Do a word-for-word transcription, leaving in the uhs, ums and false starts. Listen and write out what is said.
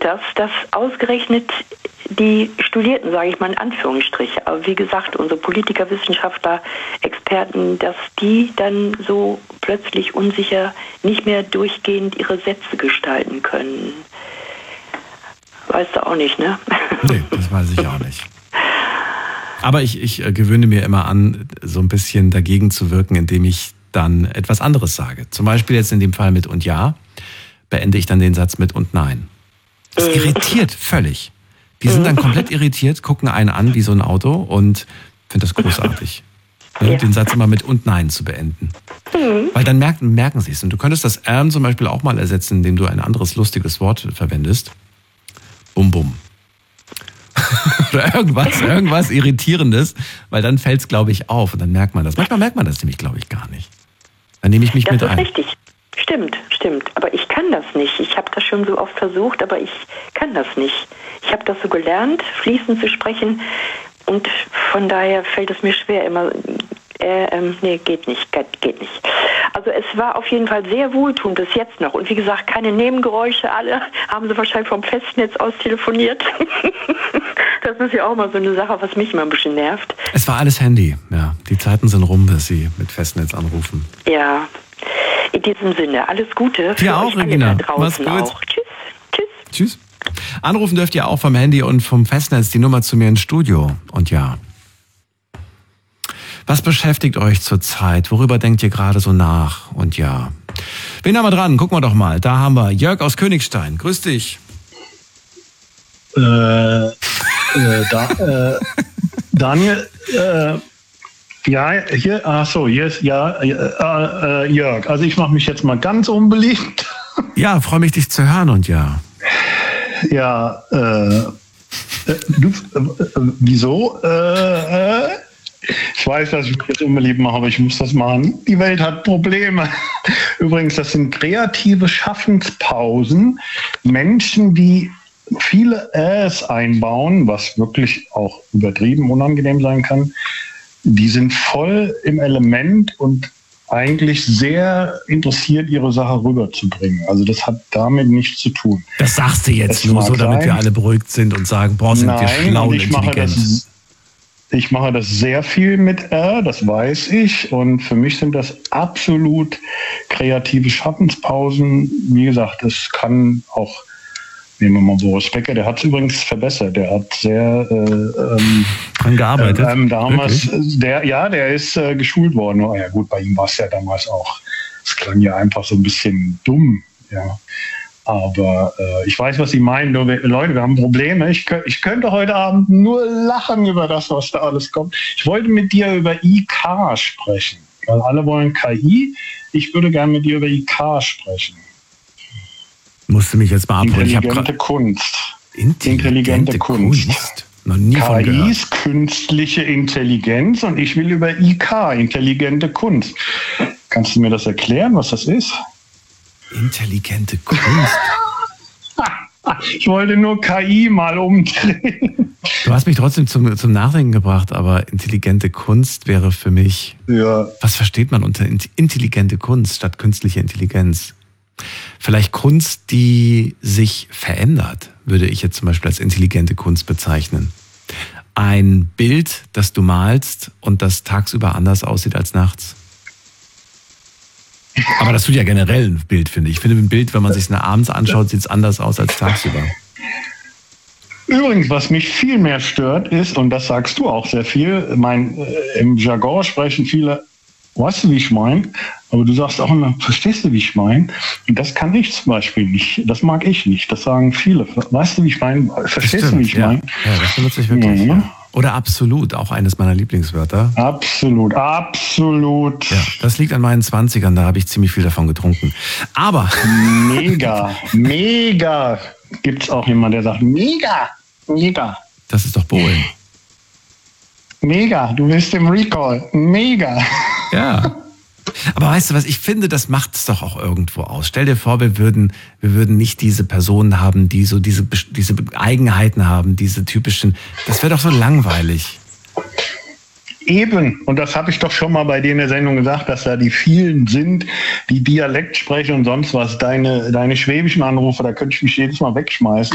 das, dass ausgerechnet die Studierten, sage ich mal in Anführungsstriche, aber wie gesagt, unsere Politiker, Wissenschaftler, Experten, dass die dann so plötzlich unsicher nicht mehr durchgehend ihre Sätze gestalten können. Weißt du auch nicht, ne? Nee, das weiß ich auch nicht. Aber ich, ich gewöhne mir immer an, so ein bisschen dagegen zu wirken, indem ich dann etwas anderes sage. Zum Beispiel jetzt in dem Fall mit und ja, beende ich dann den Satz mit und nein. Das irritiert völlig. Die sind dann komplett irritiert, gucken einen an wie so ein Auto und finden das großartig. Ja. Den Satz immer mit und nein zu beenden. Mhm. Weil dann merken, merken sie es. Und du könntest das ähm zum Beispiel auch mal ersetzen, indem du ein anderes lustiges Wort verwendest. Bum bum. Oder irgendwas, irgendwas Irritierendes, weil dann fällt es, glaube ich, auf und dann merkt man das. Manchmal merkt man das nämlich, glaube ich, gar nicht. Dann nehme ich mich das mit ein. Das ist richtig. Stimmt, stimmt. Aber ich kann das nicht. Ich habe das schon so oft versucht, aber ich kann das nicht. Ich habe das so gelernt, fließend zu sprechen und von daher fällt es mir schwer immer. Äh, ähm, nee, geht nicht, geht, geht nicht. Also es war auf jeden Fall sehr wohltuend bis jetzt noch. Und wie gesagt, keine Nebengeräusche, alle haben sie wahrscheinlich vom Festnetz aus telefoniert. Das ist ja auch mal so eine Sache, was mich immer ein bisschen nervt. Es war alles Handy, ja. Die Zeiten sind rum, dass sie mit Festnetz anrufen. Ja, in diesem Sinne, alles Gute für ja, auch, euch alle Regina. da draußen Mach's gut. auch. Tschüss. Tschüss. Tschüss. Anrufen dürft ihr auch vom Handy und vom Festnetz die Nummer zu mir ins Studio. Und ja, was beschäftigt euch zurzeit? Worüber denkt ihr gerade so nach? Und ja, wen haben wir dran? Gucken wir doch mal. Da haben wir Jörg aus Königstein. Grüß dich. Äh, äh, da, äh, Daniel, äh, ja, hier, ach so, hier ist, ja, äh, äh, Jörg, also ich mache mich jetzt mal ganz unbeliebt. Ja, freue mich, dich zu hören und ja. Ja, äh, äh du, äh, wieso? Äh, äh, ich weiß, dass ich mich jetzt unbeliebt mache, aber ich muss das machen. Die Welt hat Probleme. Übrigens, das sind kreative Schaffenspausen. Menschen, die viele Äs einbauen, was wirklich auch übertrieben unangenehm sein kann, die sind voll im Element und eigentlich sehr interessiert, ihre Sache rüberzubringen. Also das hat damit nichts zu tun. Das sagst du jetzt es nur so, damit sein. Wir alle beruhigt sind und sagen, boah, sind wir schlau und intelligent. Ich mache das sehr viel mit R, das weiß ich. Und für mich sind das absolut kreative Schaffenspausen. Wie gesagt, das kann auch, nehmen wir mal Boris Becker, der hat es übrigens verbessert. Der hat sehr äh, ähm, dran gearbeitet. Ähm, damals, der, ja, der ist äh, geschult worden. Oh, ja gut, bei ihm war es ja damals auch. Es klang ja einfach so ein bisschen dumm. Ja. Aber äh, ich weiß, was Sie meinen. Nur, wir, Leute, wir haben Probleme. Ich, ich könnte heute Abend nur lachen über das, was da alles kommt. Ich wollte mit dir über I K sprechen. Weil alle wollen K I. Ich würde gerne mit dir über I K sprechen. Musst du mich jetzt mal abholen. Intelligente ich Kunst. Intelligente, Intelligente Kunst. Kunst. Noch nie K I ist künstliche Intelligenz und ich will über I K, intelligente Kunst. Kannst du mir das erklären, was das ist? Intelligente Kunst. Ich wollte nur K I mal umdrehen. Du hast mich trotzdem zum, zum Nachdenken gebracht, aber intelligente Kunst wäre für mich... Ja. Was versteht man unter intelligente Kunst statt künstliche Intelligenz? Vielleicht Kunst, die sich verändert, würde ich jetzt zum Beispiel als intelligente Kunst bezeichnen. Ein Bild, das du malst und das tagsüber anders aussieht als nachts. Aber das tut ja generell ein Bild, finde ich. Ich finde ein Bild, wenn man sich es abends anschaut, sieht es anders aus als tagsüber. Übrigens, was mich viel mehr stört ist, und das sagst du auch sehr viel, mein, äh, im Jargon sprechen viele, weißt du, wie ich meine? Aber du sagst auch immer, verstehst du, wie ich meine? Und das kann ich zum Beispiel nicht. Das mag ich nicht. Das sagen viele. Weißt du, wie ich meine? Verstehst du, wie ich ja. meine? Ja, das benutze ich wirklich. Mhm. Ja. Oder absolut, auch eines meiner Lieblingswörter. Absolut, absolut. Ja, das liegt an meinen zwanzigern, da habe ich ziemlich viel davon getrunken. Aber... Mega, mega. Gibt es auch jemanden, der sagt, mega, mega. Das ist doch Bohlen. Mega, du bist im Recall. Mega. Ja. Aber weißt du was, ich finde, das macht es doch auch irgendwo aus. Stell dir vor, wir würden, wir würden nicht diese Personen haben, die so diese, diese Eigenheiten haben, diese typischen, das wäre doch so langweilig. Eben, und das habe ich doch schon mal bei dir in der Sendung gesagt, dass da die vielen sind, die Dialekt sprechen und sonst was. Deine, deine schwäbischen Anrufe, da könnte ich mich jedes Mal wegschmeißen.